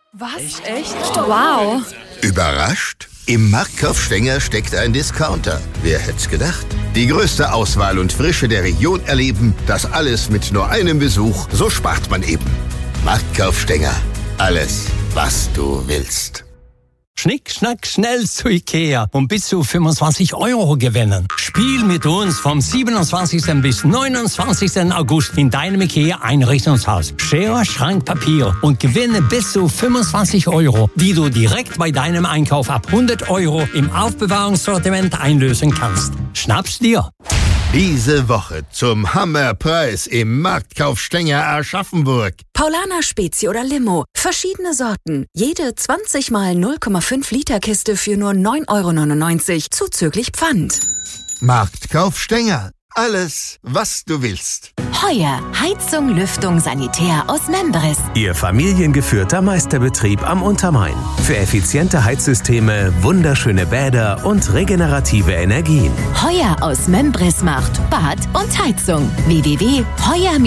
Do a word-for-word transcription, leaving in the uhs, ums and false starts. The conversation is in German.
Was? Echt? Wow. Überrascht? Im Marktkauf Stenger steckt ein Discounter. Wer hätt's gedacht? Die größte Auswahl und Frische der Region erleben, das alles mit nur einem Besuch. So spart man eben. Marktkauf Stenger. Alles, was du willst. Schnick, schnack, schnell zu Ikea und bis zu fünfundzwanzig Euro gewinnen. Spiel mit uns vom siebenundzwanzigsten bis neunundzwanzigsten August in deinem Ikea-Einrichtungshaus. Schere, Schrank, Papier und gewinne bis zu fünfundzwanzig Euro, die du direkt bei deinem Einkauf ab hundert Euro im Aufbewahrungssortiment einlösen kannst. Schnapp's dir! Diese Woche zum Hammerpreis im Marktkauf Stenger Aschaffenburg. Paulaner Spezi oder Limo. Verschiedene Sorten. Jede zwanzig mal null Komma fünf Liter Kiste für nur neun Euro neunundneunzig zuzüglich Pfand. Marktkauf Stenger. Alles, was du willst. Heuer. Heizung, Lüftung, Sanitär aus Membris. Ihr familiengeführter Meisterbetrieb am Untermain. Für effiziente Heizsysteme, wunderschöne Bäder und regenerative Energien. Heuer aus Membris macht Bad und Heizung. w w w punkt heuer